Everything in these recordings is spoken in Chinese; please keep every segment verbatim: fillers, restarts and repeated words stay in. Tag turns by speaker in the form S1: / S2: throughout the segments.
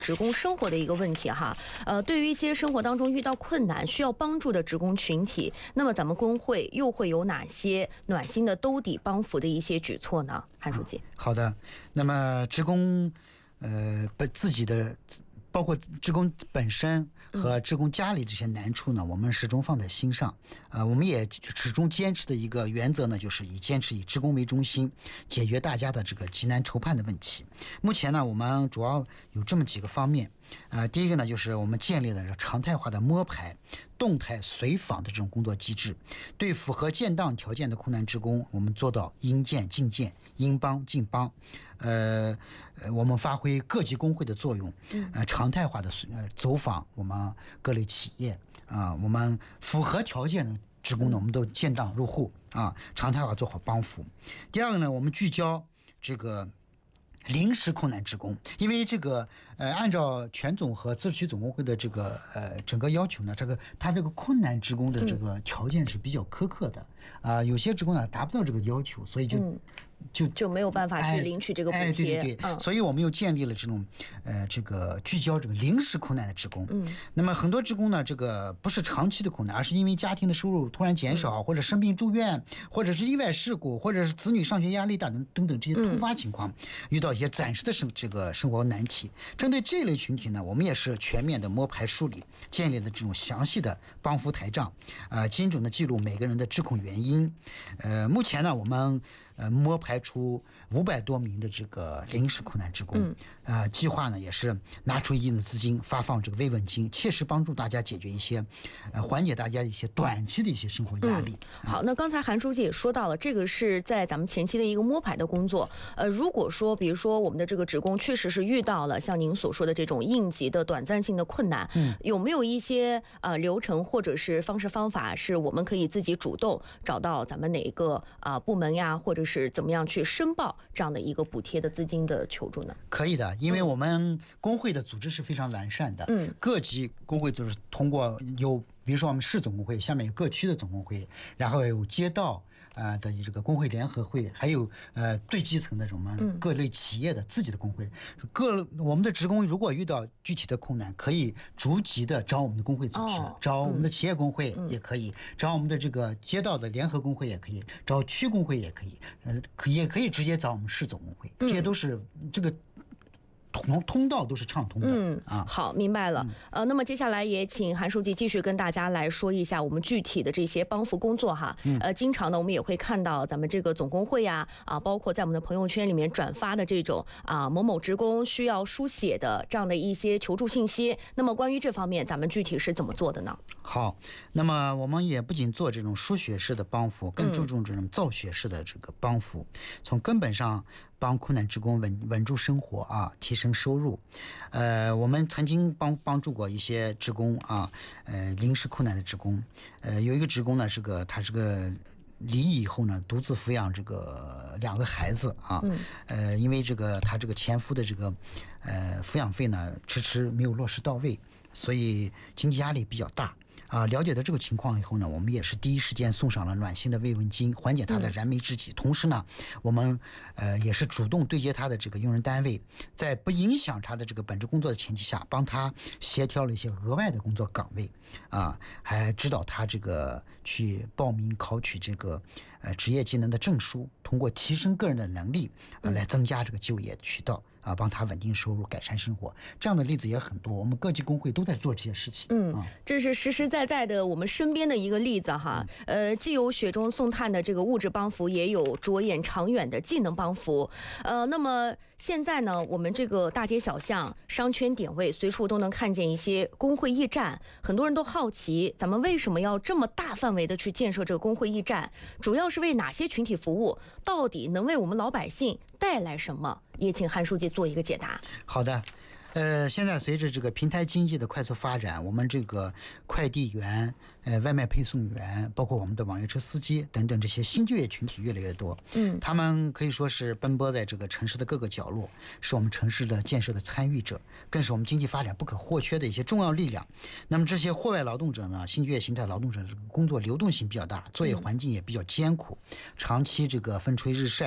S1: 职工生活的一个问题哈，呃，对于一些生活当中遇到困难需要帮助的职工群体，那么咱们工会又会有哪些暖心的兜底帮扶的一些举措呢？韩书记。
S2: 好的，那么职工，呃，把自己的。包括职工本身和职工家里这些难处呢，我们始终放在心上。呃，我们也始终坚持的一个原则呢，就是以坚持以职工为中心，解决大家的这个急难愁盼的问题。目前呢，我们主要有这么几个方面。呃，第一个呢，就是我们建立了常态化的摸排、动态随访的这种工作机制，对符合建档条件的困难职工，我们做到应见尽见、应帮尽帮。呃，呃，我们发挥各级工会的作用，呃，常态化的呃走访我们各类企业啊、呃，我们符合条件的职工呢，我们都建档入户啊，常态化做好帮扶。第二个呢，我们聚焦这个。临时困难职工，因为这个呃，按照全总和自治区总工会的这个呃整个要求呢，这个他这个困难职工的这个条件是比较苛刻的啊、呃，有些职工呢达不到这个要求，所以就、嗯、就
S1: 就没有办法去领取这个补贴。
S2: 哎哎、对对对、嗯，所以我们又建立了这种呃这个聚焦这个临时困难的职工。嗯，那么很多职工呢，这个不是长期的困难，而是因为家庭的收入突然减少，嗯、或者生病住院，或者是意外事故，或者是子女上学压力大等等等这些突发情况，嗯、遇到一些暂时的生这个生活难题。针对这类群体呢，我们也是全面的摸排梳理，建立了这种详细的帮扶台账，呃，精准的记录每个人的治控原因。呃，目前呢，我们呃摸排出五百多名的这个临时困难职工，嗯、呃，计划呢也是拿出一定的资金发放这个慰问金，切实帮助大家解决一些，呃，缓解大家一些短期的一些生活压力。
S1: 嗯、好，那刚才韩书记也说到了，这个是在咱们前期的一个摸排的工作。呃，如果说比如说我们的这个职工确实是遇到了像您所说的这种应急的短暂性的困难，嗯，有没有一些呃流程或者是方式方法，是我们可以自己主动找到咱们哪一个啊、呃、部门呀，或者是怎么样去申报这样的一个补贴的资金的求助呢？
S2: 可以的，因为我们工会的组织是非常完善的，嗯，各级工会就是通过有。比如说我们市总工会下面有各区的总工会，然后有街道啊的这个工会联合会，还有呃最基层的我们各类企业的自己的工会。各我们的职工如果遇到具体的困难，可以逐级的找我们的工会组织，哦、找我们的企业工会也可以，嗯、找我们的这个街道的联合工会也可以，找区工会也可以，呃，可也可以直接找我们市总工会，这些都是这个。通通道都是畅通的。
S1: 嗯
S2: 啊，
S1: 好，明白了。
S2: 嗯、
S1: 呃，那么接下来也请韩书记继续跟大家来说一下我们具体的这些帮扶工作哈。嗯、呃，经常呢我们也会看到咱们这个总工会呀，啊，包括在我们的朋友圈里面转发的这种啊某某职工需要书写的这样的一些求助信息。那么关于这方面，咱们具体是怎么做的呢？
S2: 好，那么我们也不仅做这种书写式的帮扶，更注重这种造血式的这个帮扶，嗯、从根本上帮困难职工稳稳住生活啊，提升收入。呃，我们曾经帮帮助过一些职工啊，呃，临时困难的职工。呃，有一个职工呢，是个他是个离异以后呢，独自抚养这个两个孩子啊。嗯、呃，因为这个他这个前夫的这个呃抚养费呢，迟迟没有落实到位，所以经济压力比较大。啊，了解到这个情况以后呢，我们也是第一时间送上了暖心的慰问金，缓解他的燃眉之急。嗯、同时呢，我们呃也是主动对接他的这个用人单位，在不影响他的这个本职工作的前提下，帮他协调了一些额外的工作岗位，啊，还指导他这个去报名考取这个呃职业技能的证书，通过提升个人的能力啊，来增加这个就业渠道。啊，帮他稳定收入，改善生活，这样的例子也很多。我们各级工会都在做这些事情。
S1: 嗯，啊、这是实实在在的我们身边的一个例子哈。嗯、呃，既有雪中送炭的这个物质帮扶，也有着眼长远的技能帮扶。呃，那么现在呢，我们这个大街小巷、商圈点位，随处都能看见一些工会驿站。很多人都好奇，咱们为什么要这么大范围的去建设这个工会驿站？主要是为哪些群体服务？到底能为我们老百姓带来什么？也请韩书记做一个解答。
S2: 好的，呃，现在随着这个平台经济的快速发展，我们这个快递员、呃外卖配送员，包括我们的网约车司机等等这些新就业群体越来越多。嗯，他们可以说是奔波在这个城市的各个角落，是我们城市的建设的参与者，更是我们经济发展不可或缺的一些重要力量。那么这些户外劳动者呢，新就业形态劳动者这个工作流动性比较大，作业环境也比较艰苦，长期这个风吹日晒。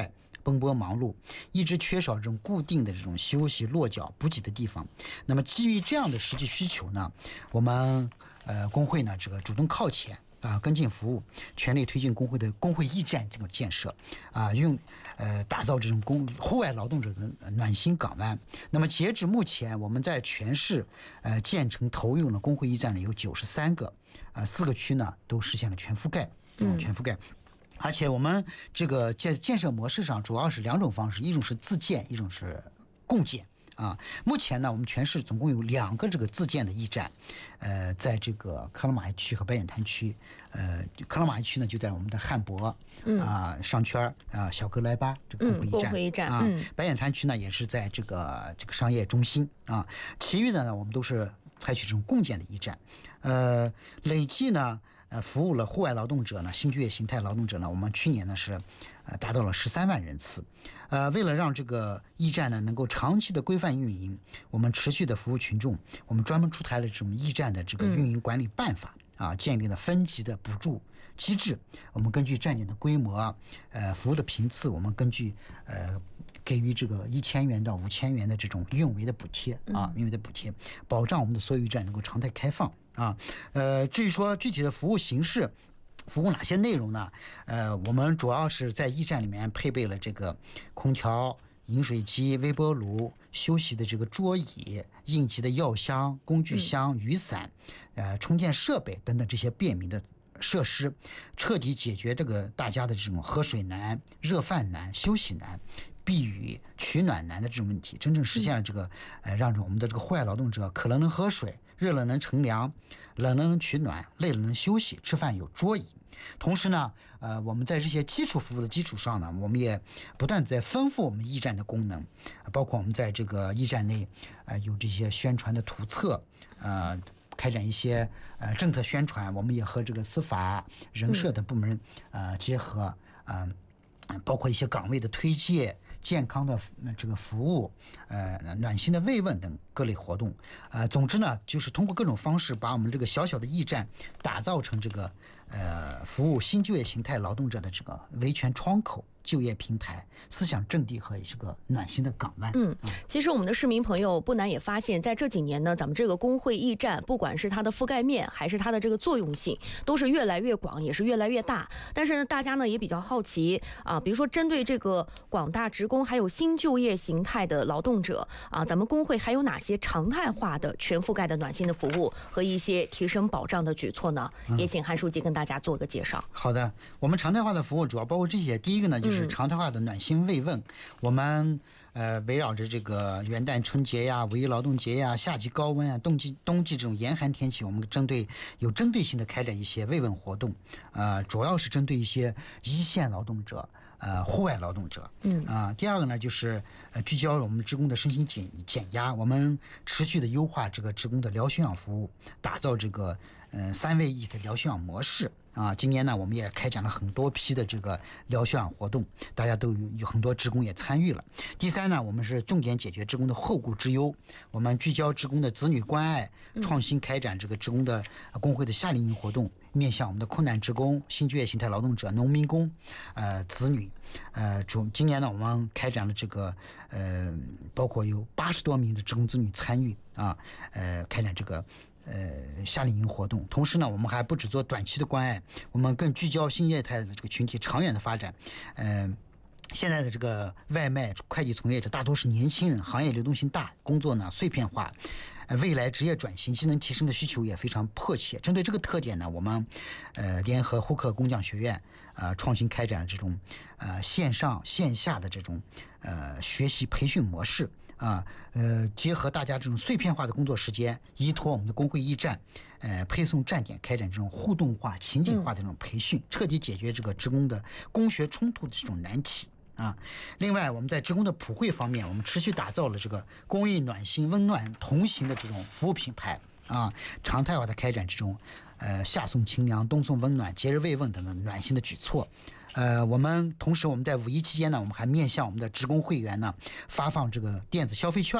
S2: 奔波忙碌，一直缺少这种固定的这种休息落脚补给的地方。那么基于这样的实际需求呢，我们呃工会呢这个主动靠前啊，跟进服务，全力推进工会的工会驿站这个建设啊，用呃打造这种工户外劳动者的暖心港湾。那么截至目前，我们在全市呃建成投用了工会驿站呢有九十三个，啊四个区呢都实现了全覆盖，嗯，全覆盖。而且我们这个建建设模式上主要是两种方式，一种是自建，一种是共建。啊，目前呢，我们全市总共有两个这个自建的驿站，呃，在这个克拉玛依区和白眼滩区，呃，克拉玛依区呢就在我们的汉博啊、呃、商圈啊、小格莱巴这个工会驿站、
S1: 嗯、驿站
S2: 啊，
S1: 嗯、
S2: 白眼滩区呢也是在这个这个商业中心啊，其余的呢我们都是采取这种共建的驿站，呃，累计呢。呃，服务了户外劳动者呢，新就业形态劳动者呢，我们去年呢是，呃，达到了十三万人次。呃，为了让这个驿站呢能够长期的规范运营，我们持续的服务群众，我们专门出台了这种驿站的这个运营管理办法、嗯、啊，建立了分级的补助机制。我们根据站点的规模，呃，服务的频次，我们根据呃。给予这个一千元到五千元的这种运维的补贴啊，运维的补贴，保障我们的所有驿站能够常态开放啊。呃，至于说具体的服务形式，服务哪些内容呢？呃，我们主要是在驿站里面配备了这个空调、饮水机、微波炉、休息的这个桌椅、应急的药箱、工具箱、雨伞、呃充电设备等等这些便民的设施，彻底解决这个大家的这种喝水难、热饭难、休息难、避雨取暖难的这种问题，真正实现了这个呃，让我们的这个户外劳动者渴了能喝水，热了能乘凉，冷了能取暖，累了能休息，吃饭有桌椅。同时呢，呃，我们在这些基础服务的基础上呢，我们也不断在丰富我们驿站的功能，包括我们在这个驿站内，呃，有这些宣传的图册，呃。开展一些呃政策宣传，我们也和这个司法、人社的部门呃结合，呃，包括一些岗位的推介、健康的这个服务、呃暖心的慰问等各类活动。呃，总之呢，就是通过各种方式，把我们这个小小的驿站打造成这个呃服务新就业形态劳动者的这个维权窗口。就业平台、思想阵地和一个暖心的港湾。
S1: 嗯，其实我们的市民朋友不难也发现，在这几年呢，咱们这个工会驿站，不管是它的覆盖面还是它的这个作用性，都是越来越广，也是越来越大。但是呢，大家呢也比较好奇啊，比如说针对这个广大职工还有新就业形态的劳动者啊，咱们工会还有哪些常态化的全覆盖的暖心的服务和一些提升保障的举措呢？也请韩书记跟大家做个介绍。
S2: 好的，我们常态化的服务主要包括这些，第一个呢就是。是常态化的暖心慰问，我们呃围绕着这个元旦春节呀、五一劳动节呀、夏季高温啊、冬季冬季这种严寒天气，我们针对有针对性的开展一些慰问活动，呃，主要是针对一些一线劳动者、呃户外劳动者，嗯啊、呃。第二个呢，就是呃聚焦我们职工的身心减减压，我们持续的优化这个职工的疗休养服务，打造这个呃三位一体的疗休养模式。啊，今年呢，我们也开展了很多批的这个疗休养活动，大家都有有很多职工也参与了。第三呢，我们是重点解决职工的后顾之忧，我们聚焦职工的子女关爱，创新开展这个职工的工会的夏令营活动，面向我们的困难职工、新就业形态劳动者、农民工，呃，子女，呃，主今年呢，我们开展了这个呃，包括有八十多名的职工子女参与啊，呃，开展这个。呃，夏令营活动，同时呢，我们还不只做短期的关爱，我们更聚焦新业态的这个群体长远的发展。呃，现在的这个外卖、快递从业者大多是年轻人，行业流动性大，工作呢碎片化，呃，未来职业转型、技能提升的需求也非常迫切。针对这个特点呢，我们呃联合呼克工匠学院，呃，创新开展这种呃线上线下的这种呃学习培训模式。啊，呃，结合大家这种碎片化的工作时间，依托我们的工会驿站，呃，配送站点开展这种互动化、情景化的这种培训，彻底解决这个职工的工学冲突的这种难题啊。另外，我们在职工的普惠方面，我们持续打造了这个公益暖心、温暖同行的这种服务品牌啊，常态化的开展这种呃夏送清凉、冬送温暖、节日慰问等等暖心的举措。呃，我们同时我们在五一期间呢，我们还面向我们的职工会员呢发放这个电子消费券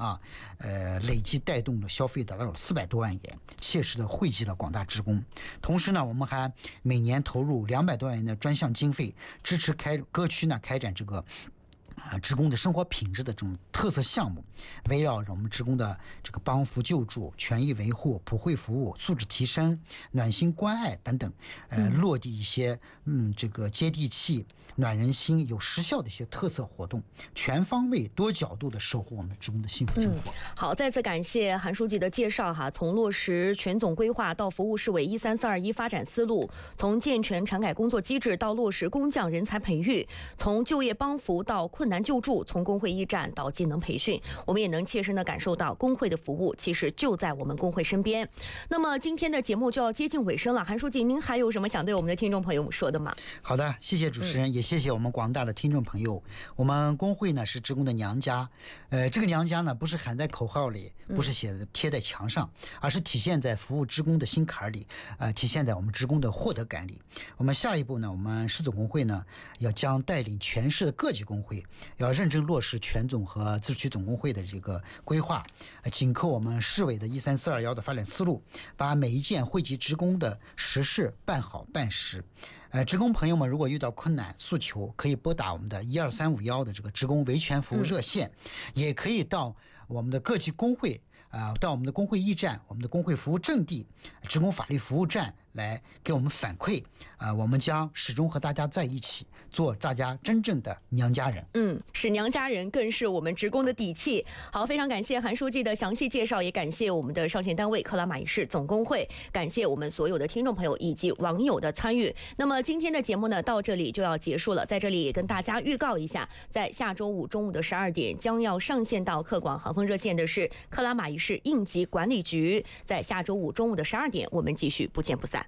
S2: 啊，呃，累计带动了消费达到了四百多万元，切实的惠及了广大职工。同时呢，我们还每年投入两百多万元的专项经费，支持开各区呢开展这个啊，职工的生活品质的这种特色项目，围绕着我们职工的这个帮扶救助、权益维护、普惠服务、素质提升、暖心关爱等等，呃，落地一些嗯这个接地气、暖人心、有实效的一些特色活动，全方位、多角度的守护我们职工的幸福生活。
S1: 嗯、好，再次感谢韩书记的介绍哈。从落实全总规划到服务市委一三四二一发展思路，从健全产改工作机制到落实工匠人才培育，从就业帮扶到困难救助，从工会驿站到技能培训，我们也能切身的感受到工会的服务其实就在我们工会身边。那么今天的节目就要接近尾声了，韩书记，您还有什么想对我们的听众朋友说的吗？
S2: 好的，谢谢主持人，嗯、也谢谢我们广大的听众朋友。我们工会呢是职工的娘家，呃，这个娘家呢不是喊在口号里，不是写的贴在墙上，而是体现在服务职工的心坎里，呃，体现在我们职工的获得感里。我们下一步呢，我们市总工会呢要将带领全市的各级工会，要认真落实全总和自治区总工会的这个规划，紧扣我们市委的一三四二幺的发展思路，把每一件惠及职工的实事办好办实。呃，职工朋友们如果遇到困难诉求，可以拨打我们的一二三五幺的这个职工维权服务热线，嗯、也可以到我们的各级工会啊、呃，到我们的工会驿站、我们的工会服务阵地、职工法律服务站来给我们反馈啊、呃，我们将始终和大家在一起，做大家真正的娘家人。
S1: 嗯，是娘家人，更是我们职工的底气。好，非常感谢韩书记的详细介绍，也感谢我们的上线单位克拉玛依市总工会，感谢我们所有的听众朋友以及网友的参与。那么今天的节目呢，到这里就要结束了，在这里也跟大家预告一下，在下周五中午的十二点将要上线到客广航风热线的是克拉玛依市应急管理局，在下周五中午的十二点，我们继续不见不散。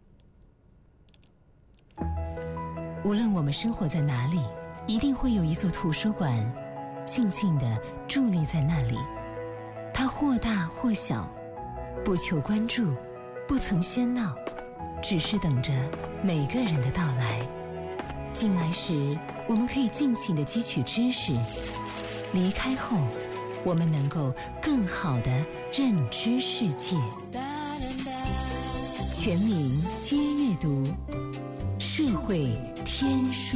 S3: 无论我们生活在哪里，一定会有一座图书馆静静地伫立在那里。它或大或小，不求关注，不曾喧闹，只是等着每个人的到来。进来时，我们可以尽情地汲取知识；离开后，我们能够更好地认知世界。全民皆阅读，社会天书。